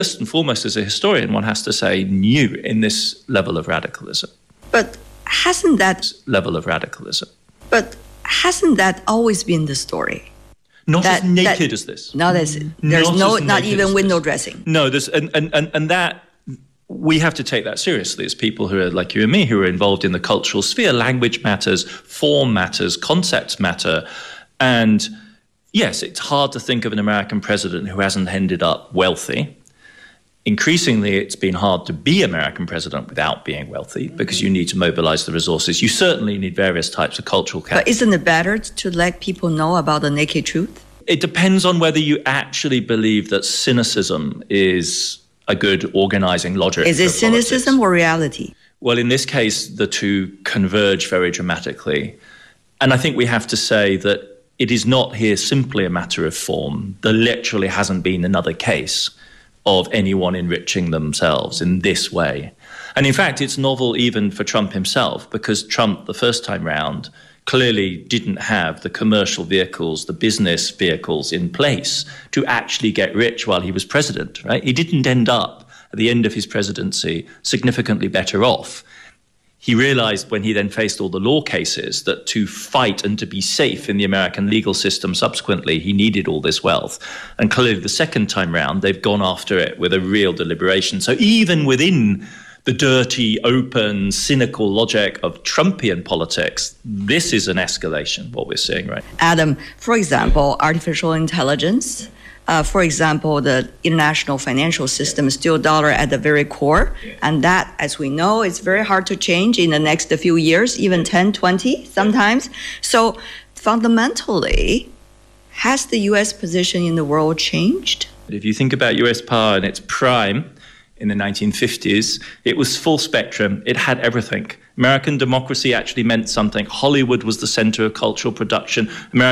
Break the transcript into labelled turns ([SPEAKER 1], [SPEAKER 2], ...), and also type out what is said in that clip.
[SPEAKER 1] First and foremost, as a historian, one has to say new in this level of radicalism.
[SPEAKER 2] But hasn't that always been the story?
[SPEAKER 1] Not as naked as this.
[SPEAKER 2] Not even window dressing.
[SPEAKER 1] No, and that we have to take that seriously as people who are like you and me, who are involved in the cultural sphere. Language matters, form matters, concepts matter. And yes, it's hard to think of an American president who hasn't ended up wealthy. Increasingly, it's been hard to be American president without being wealthy because you need to mobilize the resources. You certainly need various types of cultural capital.
[SPEAKER 2] But isn't it better to let people know about the naked truth?
[SPEAKER 1] It depends on whether you actually believe that cynicism is a good organizing logic.
[SPEAKER 2] Is it cynicism or reality?
[SPEAKER 1] Well, in this case, the two converge very dramatically. And I think we have to say that it is not here simply a matter of form. There literally hasn't been another case of anyone enriching themselves in this way. And in fact, it's novel even for Trump himself, because Trump, the first time round, clearly didn't have the commercial vehicles, the business vehicles in place to actually get rich while he was president, right? He didn't end up, at the end of his presidency, significantly better off. He realized when he then faced all the law cases that to fight and to be safe in the American legal system subsequently, he needed all this wealth. And clearly the second time round, they've gone after it with a real deliberation. So even within the dirty, open, cynical logic of Trumpian politics, this is an escalation, what we're seeing right now.
[SPEAKER 2] Adam, for example, artificial intelligence, for example, the international financial system is still dollar at the very core. And that, as we know, is very hard to change in the next few years, even 10, 20 sometimes. So fundamentally, has the U.S. position in the world changed?
[SPEAKER 1] If you think about U.S. power in its prime in the 1950s, it was full spectrum. It had everything. American democracy actually meant something. Hollywood was the center of cultural production.